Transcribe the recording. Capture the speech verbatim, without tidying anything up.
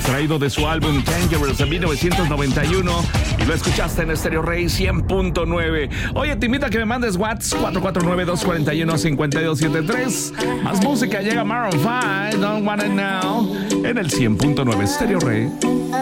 extraído de su álbum Dangerous de mil novecientos noventa y uno, y lo escuchaste en Stereo Rey cien punto nueve. Oye, te invito a que me mandes WhatsApp cuatro cuatro nueve, dos cuatro uno, cinco dos siete tres. Más música, llega Maroon cinco, Don't Wanna Know, en el cien punto nueve Stereo Rey.